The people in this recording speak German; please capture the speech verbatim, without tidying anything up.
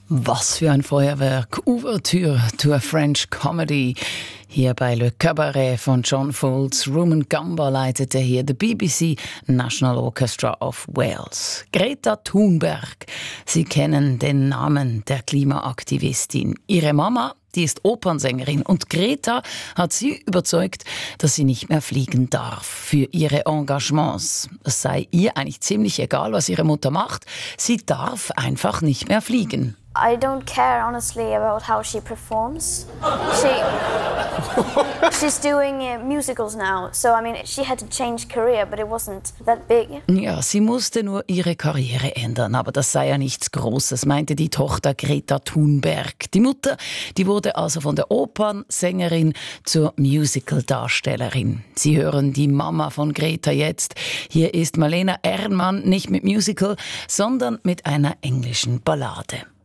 Was für ein Feuerwerk. Ouvertüre to a French Comedy. Hier bei Le Cabaret von John Fowles. Rumen Gamba leitete hier the B B C National Orchestra of Wales. Greta Thunberg. Sie kennen den Namen der Klimaaktivistin. Ihre Mama, die ist Opernsängerin, und Greta hat sie überzeugt, dass sie nicht mehr fliegen darf für ihre Engagements. Es sei ihr eigentlich ziemlich egal, was ihre Mutter macht. Sie darf einfach nicht mehr fliegen. I don't care, honestly, about how she performs. She, she's doing uh, musicals now, so I mean, she had to change career, but it wasn't that big. Ja, sie musste nur ihre Karriere ändern, aber das sei ja nichts Großes, meinte die Tochter Greta Thunberg. Die Mutter, die wurde also von der Opernsängerin zur Musical-Darstellerin. Sie hören die Mama von Greta jetzt. Hier ist Malena Ernmann nicht mit Musical, sondern mit einer englischen Ballade.